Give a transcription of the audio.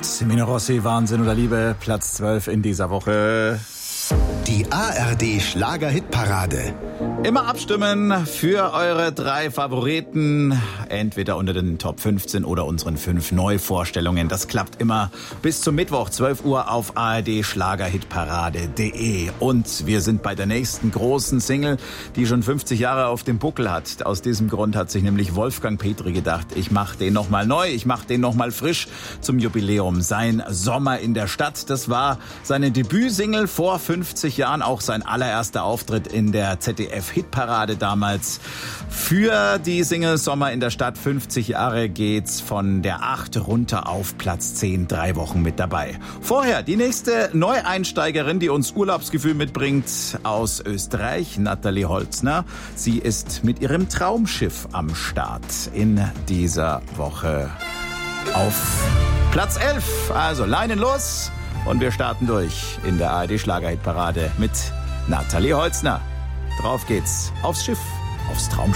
Semino Rossi, Wahnsinn oder Liebe, Platz 12 in dieser Woche. Die ARD Schlager-Hitparade. Immer abstimmen für eure 3 Favoriten, entweder unter den Top 15 oder unseren 5 Neuvorstellungen. Das klappt immer bis zum Mittwoch, 12 Uhr auf ardschlagerhitparade.de. Und wir sind bei der nächsten großen Single, die schon 50 Jahre auf dem Buckel hat. Aus diesem Grund hat sich nämlich Wolfgang Petri gedacht, ich mache den nochmal neu, ich mache den nochmal frisch zum Jubiläum. Sein Sommer in der Stadt, das war seine Debütsingle vor 50 Jahren, auch sein allererster Auftritt in der ZDF-Hitparade damals. Für die Single Sommer in der Stadt 50 Jahre geht's von der 8 runter auf Platz 10, 3 Wochen mit dabei. Vorher die nächste Neueinsteigerin, die uns Urlaubsgefühl mitbringt, aus Österreich, Nathalie Holzner. Sie ist mit ihrem Traumschiff am Start in dieser Woche auf Platz 11. Also Leinen los und wir starten durch in der ARD Schlager-Hitparade mit Nathalie Holzner. Drauf geht's aufs Schiff, aufs Traumschiff.